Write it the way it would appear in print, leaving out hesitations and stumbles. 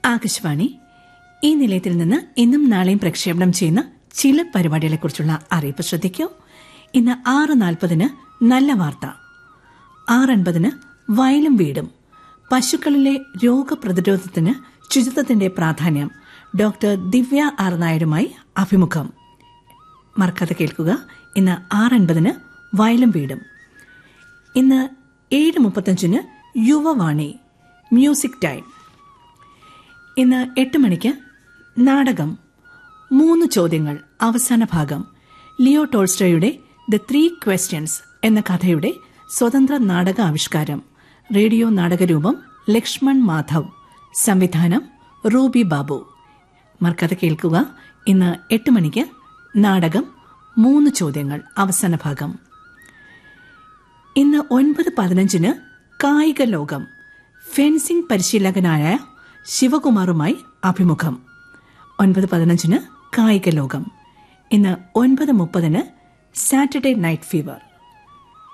ആകാശവാണി ഈ നിലയത്തിൽ നിന്ന് ഇന്നും നാളെയും പ്രക്ഷേപണം ചെയ്യുന്ന ചില പരിപാടികളെക്കുറിച്ചുള്ള അറിയിപ്പ് ശ്രദ്ധിക്കൂ. ഇന്ന് 6:40 നല്ല വാർത്ത, 6:50 വയലും വീടും, പശുക്കളിലെ രോഗപ്രതിരോധത്തിന് ശുചിത്വത്തിന്റെ പ്രാധാന്യം, ഡോക്ടർ ദിവ്യ ആർ നായരുമായി അഭിമുഖം. മറക്കാതെ കേൾക്കുക. ഇന്ന് 6:50 വയലും വീടും. ഇന്ന് 7:35 യുവവാണി മ്യൂസിക് ടൈം. ഇന്ന് 8 മണിക്ക് നാടകം 3 ചോദ്യങ്ങൾ അവസാന ഭാഗം. ലിയോ ടോൾസ്റ്റോയുടെ ദ 3 ക്വസ്റ്റ്യൻസ് എന്ന കഥയുടെ സ്വതന്ത്ര നാടക ആവിഷ്കാരം. റേഡിയോ നാടകരൂപം ലക്ഷ്മൺ മാധവ്, സംവിധാനം റൂബി ബാബു. മറക്കാതെ കേൾക്കുക. ഇന്ന് 8 മണിക്ക് നാടകം 3 ചോദ്യങ്ങൾ അവസാന ഭാഗം. ഇന്ന് 9:15 കായിക ലോകം. ഫെൻസിംഗ് പരിശീലകനായ ശിവകുമാറുമായി അഭിമുഖം. 9:15 കായിക ലോകം. ഇന്ന് 9:30 സാറ്റർഡേ നൈറ്റ് ഫീവർ.